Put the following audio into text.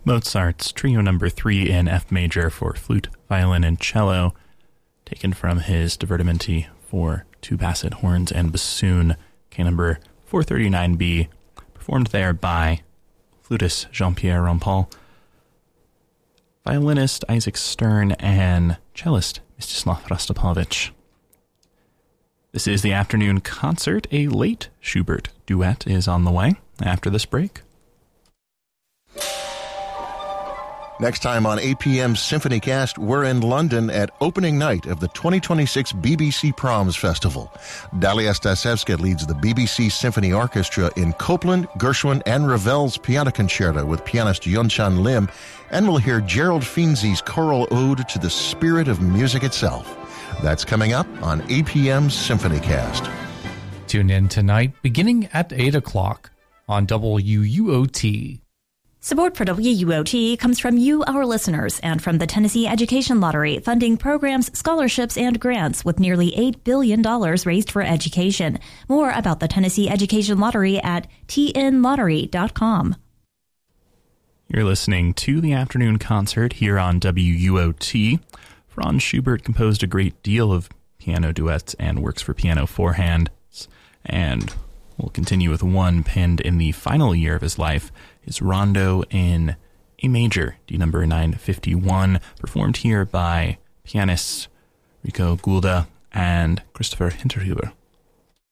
Mozart's Trio Number 3 in F major for flute, violin, and cello, taken from his Divertimenti for two basset horns and bassoon, K number 439B, performed there by flutist Jean-Pierre Rampal, violinist Isaac Stern, and cellist Mstislav Rostropovich. This is the afternoon concert. A late Schubert duet is on the way after this break. Next time on APM's SymphonyCast, we're in London at opening night of the 2026 BBC Proms Festival. Dalia Stasevska leads the BBC Symphony Orchestra in Copland, Gershwin, and Ravel's Piano Concerto with pianist Yunchan Lim, and we'll hear Gerald Finzi's choral ode to the spirit of music itself. That's coming up on APM's SymphonyCast. Tune in tonight beginning at 8 o'clock on WUOT. Support for WUOT comes from you, our listeners, and from the Tennessee Education Lottery, funding programs, scholarships, and grants with nearly $8 billion raised for education. More about the Tennessee Education Lottery at tnlottery.com. You're listening to the afternoon concert here on WUOT. Franz Schubert composed a great deal of piano duets and works for piano four hands, and we'll continue with one penned in the final year of his life, his Rondo in A major, D number 951, performed here by pianists Rico Gulda and Christopher Hinterhuber.